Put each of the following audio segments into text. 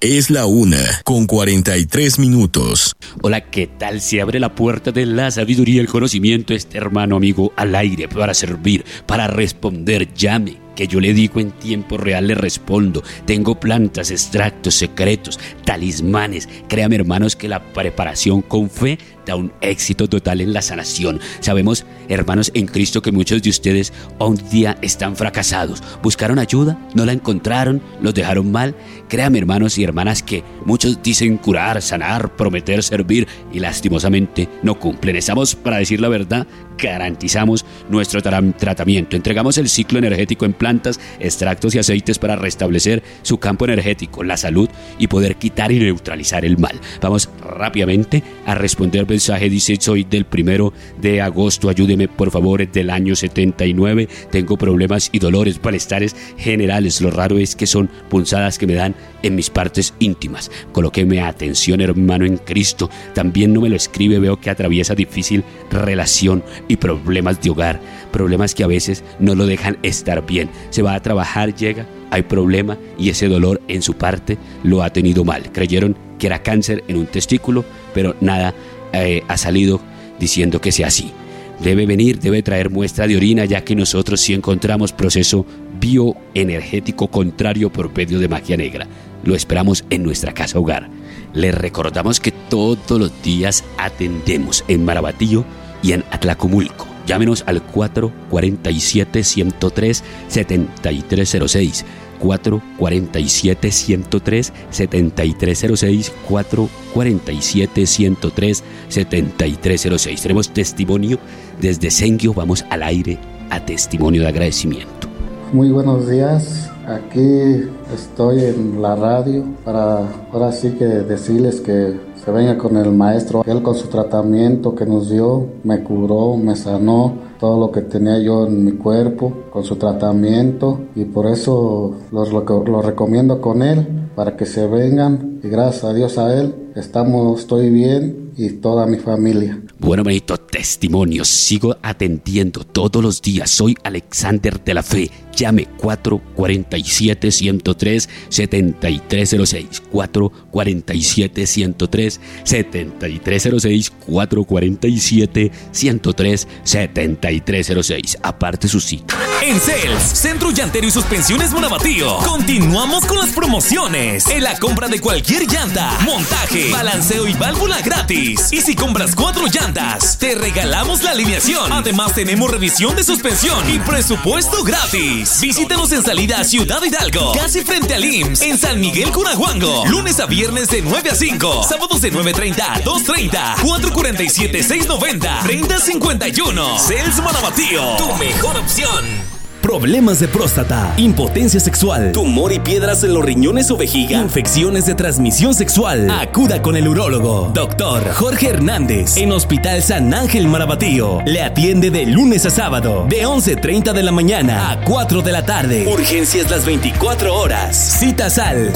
Es la 1:43. Hola, ¿qué tal? Se abre la puerta de la sabiduría y el conocimiento, este hermano amigo al aire para servir, para responder. Llame, que yo le digo en tiempo real, le respondo. Tengo plantas, extractos, secretos, talismanes. Créame, hermanos, que la preparación con fe da un éxito total en la sanación. Sabemos, hermanos en Cristo, que muchos de ustedes hoy día están fracasados. Buscaron ayuda, no la encontraron, los dejaron mal. Créame, hermanos y hermanas, que muchos dicen curar, sanar, prometer, servir y lastimosamente no cumplen. Estamos, para decir la verdad, garantizamos nuestro tratamiento. Entregamos el ciclo energético en plantas, extractos y aceites para restablecer su campo energético, la salud y poder quitar y neutralizar el mal. Vamos rápidamente a responder el mensaje. Dice: soy del 1 de agosto, ayúdeme por favor, del año 79. Tengo problemas y dolores, malestares generales. Lo raro es que son punzadas que me dan en mis partes íntimas. Colóqueme atención, hermano en Cristo. También no me lo escribe. Veo que atraviesa difícil relación y problemas de hogar, problemas que a veces no lo dejan estar bien. Se va a trabajar, llega, hay problema y ese dolor en su parte lo ha tenido mal. Creyeron que era cáncer en un testículo, pero nada ha salido diciendo que sea así. Debe venir, debe traer muestra de orina, ya que nosotros sí encontramos proceso bioenergético contrario por medio de magia negra. Lo esperamos en nuestra casa hogar. Les recordamos que todos los días atendemos en Marabatío y en Atlacomulco. Llámenos al 447-103-7306. 447-103-7306. 447-103-7306. Tenemos testimonio desde Senguio. Vamos al aire a testimonio de agradecimiento. Muy buenos días. Aquí estoy en la radio para ahora sí que decirles que se venga con el maestro. Él, con su tratamiento que nos dio, me curó, me sanó todo lo que tenía yo en mi cuerpo con su tratamiento, y por eso lo recomiendo con él para que se vengan, y gracias a Dios a él estoy bien y toda mi familia. Bueno, manito, testimonios. Sigo atendiendo todos los días. Soy Alexander de la Fe. Llame 447-103-7306. 447-103-7306. 447-103-7306. Aparte su cita. En CELS, Centro Llantero y Suspensiones Marabatío, continuamos con las promociones. En la compra de cualquier llanta, montaje, balanceo y válvula gratis. Y si compras 4 llantas, te regalamos la alineación. Además, tenemos revisión de suspensión y presupuesto gratis. Visítanos en salida a Ciudad Hidalgo, casi frente al IMSS, en San Miguel Cunahuango. Lunes a viernes de 9 a 5. Sábados de 9:30 a 2:30. 447-690-3051. CELS Marabatío, tu mejor opción. Problemas de próstata, impotencia sexual, tumor y piedras en los riñones o vejiga, infecciones de transmisión sexual. Acuda con el urólogo, Dr. Jorge Hernández, en Hospital San Ángel Marabatío. Le atiende de lunes a sábado, de 11:30 de la mañana a 4 de la tarde. Urgencias las 24 horas. Citas al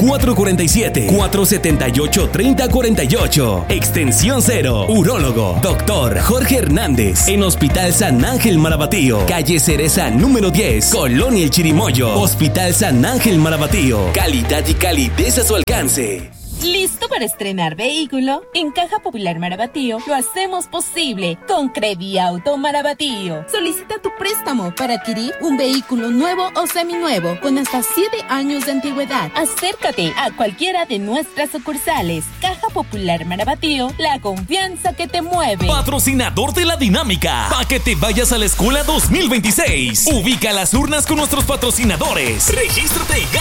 447-478-3048. Extensión 0. Urólogo, Dr. Jorge Hernández, en Hospital San Ángel Marabatío. Calle Cereza número 10. Colonia El Chirimoyo. Hospital San Ángel Marabatío. Calidad y calidez a su alcance. ¿Listo para estrenar vehículo? En Caja Popular Marabatío lo hacemos posible con Crediauto Marabatío. Solicita tu préstamo para adquirir un vehículo nuevo o seminuevo con hasta 7 años de antigüedad. Acércate a cualquiera de nuestras sucursales. Caja Popular Marabatío, la confianza que te mueve. Patrocinador de la dinámica, para que te vayas a la escuela 2026. Ubica las urnas con nuestros patrocinadores. Regístrate y